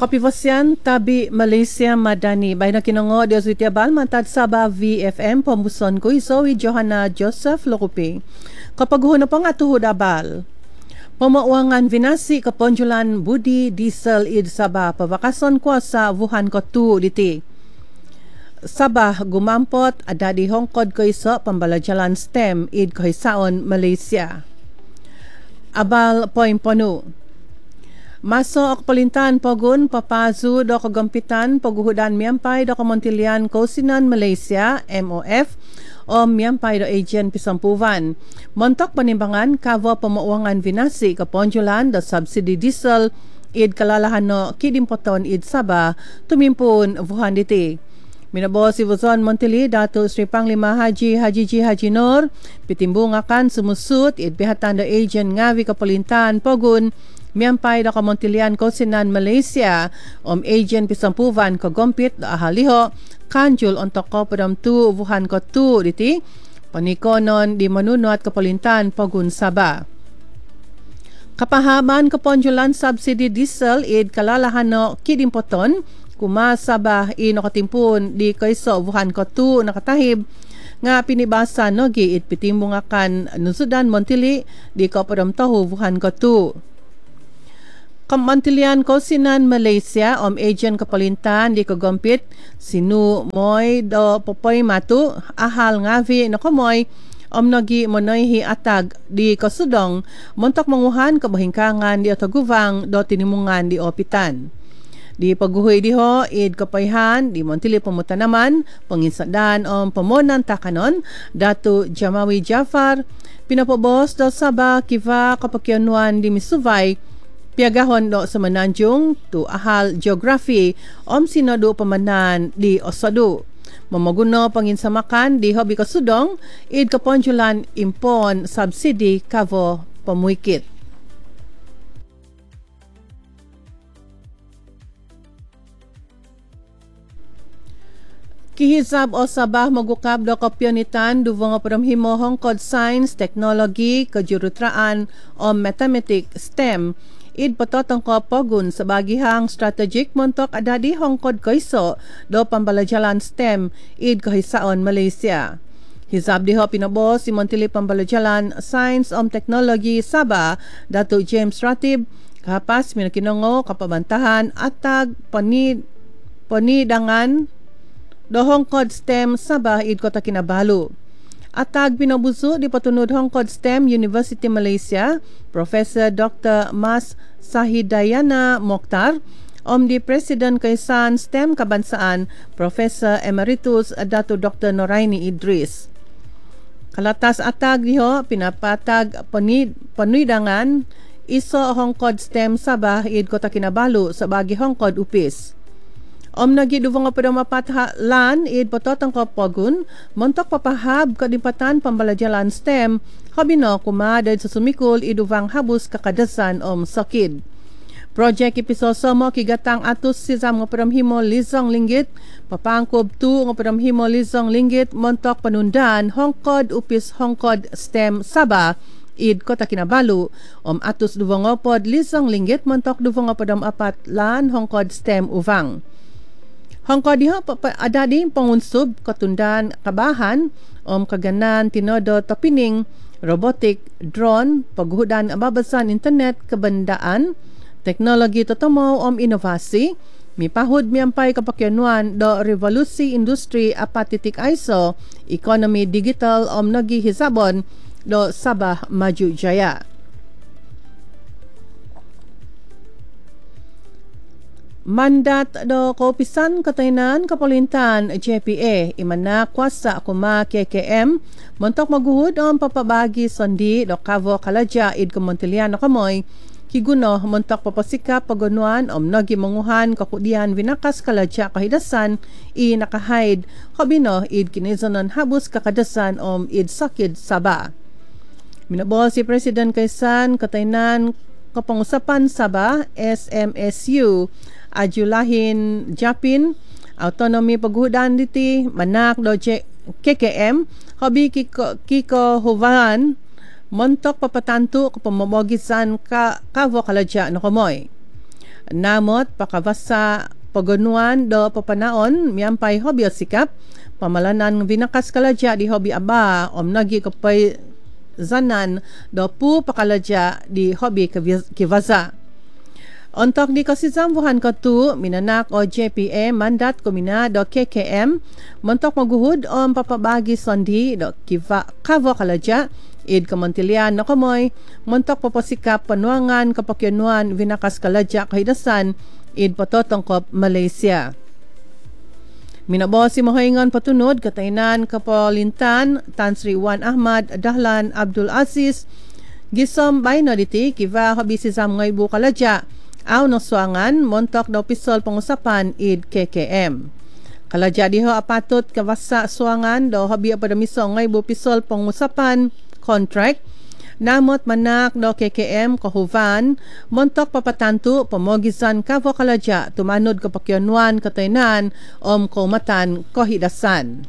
Kapivasyan tabi Malaysia Madani bay na kinongo de Zutiabal mantad Sabah VFM pambuson ko isowi Johanna Joseph Lokupi. Kapag huno pang atuhod abal. Pamauangan vinasi kaponjulan budi diesel id Sabah pabakason ko sa Wuhan ko tu diti. Sabah gumampot ada di Hongkod ko iso pambalajalan STEM id kahisaon Malaysia. Abal poin ponu. Maso ak palintan pogun papazu do kagampitan paguhudan miampay do kamontilian Kausinan Malaysia MOF o miampay do agent pisampuvan. Montok panimbangan kavo pamauangan vinasi kaponjulan do subsidy diesel id kalalahan no kidimpoton id Sabah tumimpun Wuhan diti. Minabo si Luzon Montili Dato Sri Panglima Haji Haji Nur pitimbung akan sumusut id bihatan do agent ngawi kapalintan pogun miampay da kamontilian Kausinan Malaysia agent pisampuvan kagompit da ahaliho kanjul ontok ko padam tu Wuhan ko tu diti panikonon di manunot kapalintan pagun Sabah. Kapahaman kaponjulan subsidy diesel id kalalahan no kidimpoton kuma Sabah inokatimpun di kaiso Wuhan ko tu nakatahib nga pinibasa no gi id pitimbung akan nusudan Montili di kapadam tahu Wuhan ko tu. Kamontilian Kausinan Malaysia agent kapalintan di kagompit sinu moy do popoy matu ahal ngavi no kamoy nagi monoyhi atag di kasudong montok manguhan kabahingkangan di ataguvang do tinimungan di opitan. Di paguhoy diho id kapayhan di Montili pamutanaman panginsadan pamonan takanon Datu Jamawi Jafar pinapobos do Sabah kiva kapakyanuan di Misuvay piagahon do sa Mananjung tu ahal geography sinodo pamanan di Osado. Mamaguno panginsamakan di hobi kasudong id kaponjulan impon subsidy kavo pamuikit. Kihisab o Sabah magukab do kopyonitan duvong apramhimo Hongkod Science, Technology, Kajurutraan o Mathematics STEM id patotong ko pogun sa bagihang strategic montok adadi Hongkod kaiso do pambalajalan STEM id kahisaon Malaysia. Hisab diho pinabo si Montili Pambalajalan Science Technology Sabah Dato James Ratib kapas minakinongo kapabantahan atag panidangan do Hongkod STEM Sabah id Kota Kinabalu. Atag pinabuso di patunod Hongkod STEM University Malaysia, Professor Dr. Mas Sahidayana Mokhtar, di President Kaisan STEM Kabansaan, Professor Emeritus Dato Dr. Noraini Idris. Kalatas atag diho pinapatag panuidangan iso Hongkod STEM Sabah id Kota Kinabalu sa bagi Hongkod Upis. Nagiduvong padamapathalan id pototong kapogun montok papahab kadipatan pambalajalan STEM habino kumadad sa sumikul iduvang habus kakadasan sakid. Project episoso mo kigatang atus sisam nga paramhimo lizong linggit papangkob tu nga paramhimo lizong linggit montok panundan Hongkod Upis Hongkod STEM Sabah id Kota Kinabalu atus duvong pod lizong linggit montok duvong padam apat lan Hongkod STEM Uvang. Hongkod diho ada din pangunsub katundan kabahan kaganan tinodo topining robotic drone paghudan ababasan internet kabandaan teknologi totomo inovasi mipahud miampay kapakyanuan do revolusi industri apatitik ISO economy digital nagi hisabon do Sabah Maju Jaya. Mandat do kaupisan katainan kapalintan JPA imana kuasa kuma KKM montok maguhud papabagi sondi do kavo kalaja id kamontilian kamoy kiguno montok papasikap pagunuan nagi manguhan kakudian vinakas kalaja kahidasan nakahaid kabino id kinizonon habus kakadasan id sakid Sabah. Minabo si President Kaisan katainan kapangusapan Sabah SMSU Ajulahin Japin autonomy paghudan diti manak do KKM hobi kiko huvan montok papatanto ko pamamogisan kavo kalaja no kamoy. Namot pakabasa pagunuan do papanaon miampay hobi at sikap pamalanan vinakas kalaja di hobi aba nagi kapay zanan do pu pakalaja di hobi kivaza. Ontok di kasizambuhan katu minanak o JPM mandat kumina do KKM montok maguhud papabagi sondi do kavo kalaja id kamantilian na kamoy montok papasikap panuangan kapakyanuan vinakas kalaja kahidasan id patotongkop Malaysia. Minabo si mahaingan patunod katainan kapalintan Tan Sri Wan Ahmad Dahlan Abdul Aziz gisom bayno diti kiva habisizam ngay bukalaja aw no suangan montok do pisol pangusapan id KKM. Kalaja diho apatot kawasa suangan do habi pada misong ngay bu pisol pangusapan contract namot manak do KKM kahuvan montok papatantu pamogisan kavo kalaja tumanod kapakyanuan katainan kaumatan kahidasan.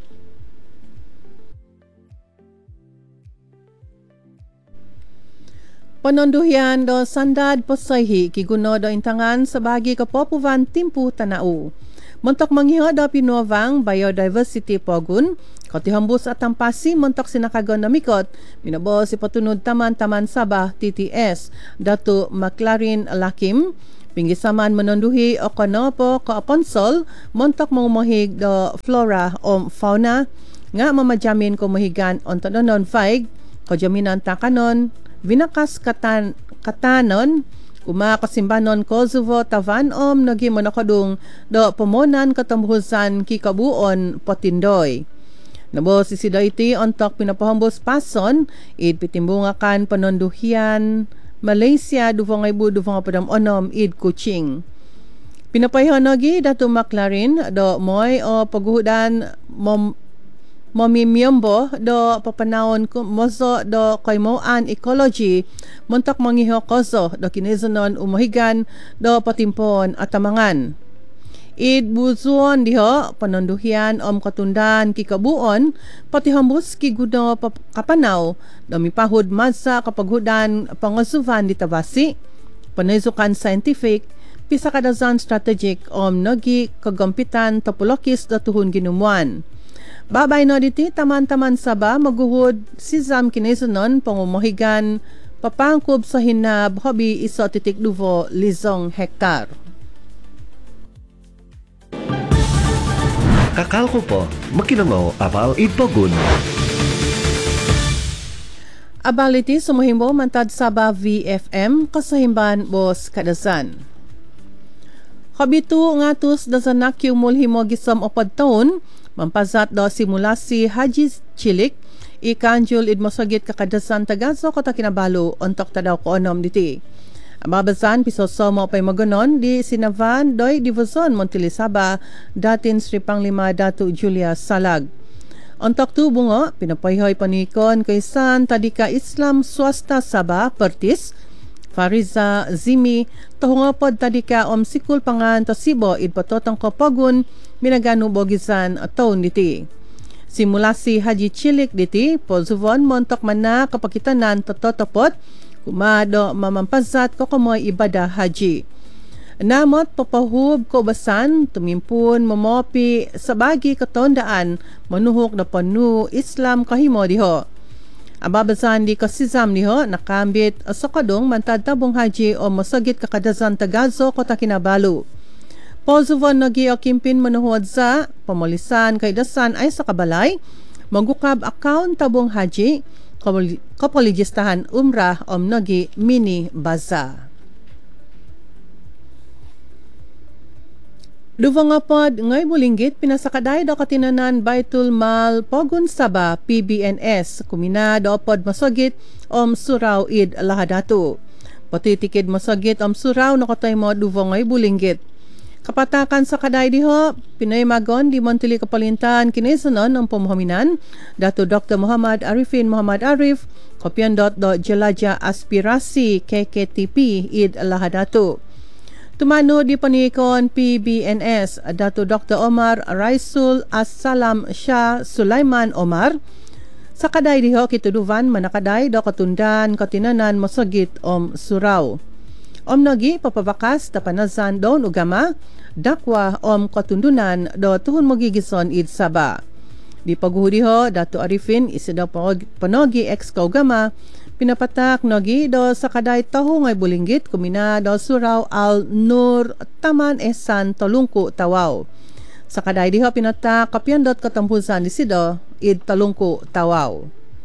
Panonduhian do sandad posayhi kiguno do intangan sa bagi kapopuvan timpu tanau. Montok manghiho do pinuavang biodiversity pogun, katihambus at tampasi montok sinakagon na mikot, minabo si patunod taman-taman Sabah TTS, Datu Maclarin Lakim, pinggisaman manonduhi o kanopo kaaponsol, montok mangumahig do flora o fauna, nga mamajamin kumahigan on tanonon faig, kajaminan takanon, vinakas katanon kumakasimbanon Kosovo Tavan nagi manakadung do pomonan katambuhusan kikabuon potindoy. Nabo si sidayti ontok pinapahambos pason id pitimbungakan panonduhian Malaysia duvong ibu duvong padam onom id Kuching. Pinapayhonogi Datu Maclarin do moy o paguhudan momimiyombo do papanaon mozo do kaimoan ecology montok mangiho kozo do kinizonon umahigan do patimpon atamangan. Id buzuon diho panonduhian katundan kikabuon pati hambus kigudo kapanaw do mipahud masa kapaghudan pangasuvan di tabasi panayzukan scientific pisa kadazan strategic nagi kagampitan topologis do tuhun ginumuan. Babay no diti taman-taman Sabah maguhud sizam kinaisanon pangumahigan papangkob sa hinab hobi iso titik duvo lizong hektar. Kakal ko po, makinamaw abal ipogun. Abal iti sumuhimbo mantad Sabah VFM kasahimban bos kadasan. Habitu ngatus dazanak yung mulhimo gisom opad taon mampazat do simulasi Haji Chilik ikanjul idmosagit kakadasan tagaso kota kinabalo ontok tadaw ko onom diti. Mabasan pisosomo pay magunon di Sinavan doy Divison Montilisaba datin Sri Panglima Datu Julia Salag. Ontok tu bungo pinapayhoy panikon kaysan tadika Islam Swasta Sabah Pertis Fariza Zimi tohungapod tadika sikul pangan tasibo idpatotong kopogun minagano bogisan taon diti. Simulasi Haji Chilik diti pozuvon montok mana kapakitanan tototopot kumado mamampazat ko kumoy ibadah haji. Namot papahub ko basan tumimpun mamopi sa bagi katondaan manuhok na panu Islam kahimo diho. Ababasan di kasizam niho nakambit sa kadong mantad tabong haji o masagit kakadazan tagazo kota kinabalu. Pozovon nagi o kimpin manuhod sa pamalisan kay dasan ay sa kabalay magukab account tabong haji kapaligistahan umrah nagi mini baza. Duvangapod ngay bulinggit pinasakaday do katinanan Baitul Mal Pogun Sabah PBNS kumina do pod masagit suraw id lahadatu. Patitikid masagit suraw nakatay mo duvangay bulinggit. Kapatakan sa kaday diho pinaymagon di Montili Kapalintan kinaisanon ng pumuhaminan Datu Dr. Muhammad Arifin Muhammad Arif kopyandot do Jelaja Aspirasi KKTP id lahadatu. Tumano di panikon PBNS Datu Dr. Omar Raisul As-Salam Shah Sulaiman Omar sa kaday diho kituduvan manakaday do katundan katinanan masagit suraw. Nogi papabakas da panazan daun ugama dakwa katundunan do tuhun mogigison id Sabah. Di paguhudi ho Dato Arifin isida panogi ex kaugama pinapatak nogi do sakadai tahu ngay bulinggit kumina do surau Al Nur Taman Ehsan Talungku Tawau. Sakadai diho pinatak kapiandot katampusan di sido id Talungku Tawau.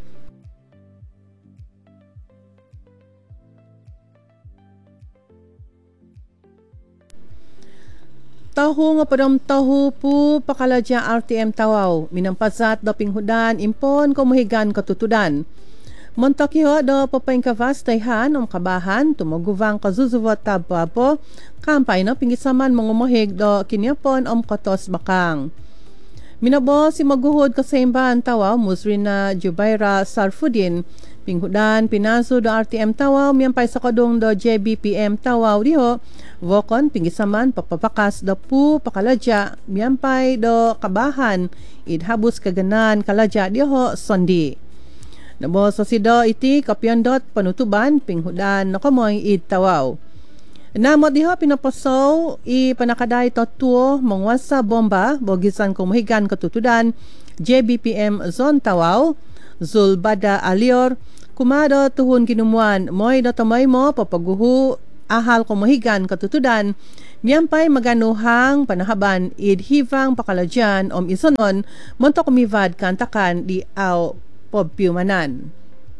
Tahu nga padam tahu pu pakalaja RTM Tawau minampasat do pinghudan impon kumuhigan katutudan. Montakiho do papaingkavas tayhan kabahan tumaguvang kazuzuwat tabapo kampay na pingisaman mangumuhig do kinyapon katos bakang. Minabo si maguhod kasaimbahan Tawau Musrina Jubaira Sarfudin pinghudan pinaso do RTM Tawau miyampay sa kadong do JBPM Tawau diho vokon pingisaman papapakas do pu pakalaja miyampay do kabahan idhabus kaganan kalaja diho sondi. Nabo sa sido iti kapiandot panutuban pinghudan nakamoy id Tawau. Namot diho pinapasaw panakaday tuo mangwasa bomba bogisan kumuhigan katutudan JBPM Zone Tawau Zulbada Alior kumado tuhun kinumuan moy do tamay mo papaguhu ahal kumuhigan katutudan miyampay maganuhang panahaban id hivang pakalajan isonon monto kumivad kantakan di aw pobpiumanan.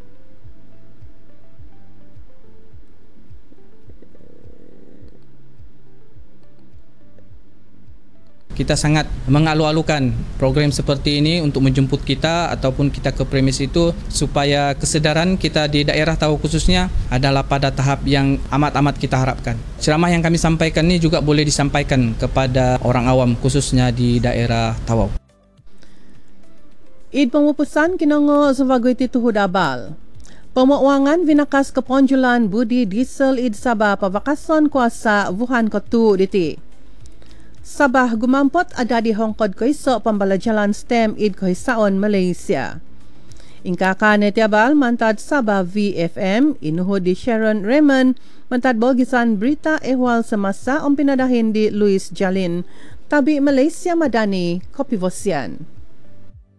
Kita sangat mengalu-alukan program seperti ini untuk menjemput kita ataupun kita ke premis itu supaya kesedaran kita di daerah Tawau khususnya adalah pada tahap yang amat-amat kita harapkan. Ceramah yang kami sampaikan ini juga boleh disampaikan kepada orang awam khususnya di daerah Tawau. Id pengupusan kinango sebagai tituhud abal. Pemawangan vinakas keponjulan budi diesel id Sabah pabakason kuasa Wuhan Kotu diti. Sabah gumampot ada di Hongkod kaiso pambalajalan STEM id kaisaon Malaysia. Ingkaka netiabal mantad Sabah VFM inuhod di Sharon Raymond mantad bogisan berita ehwal semasa pinadahin di Louis Jalin tabi Malaysia Madani Kopi Vosian.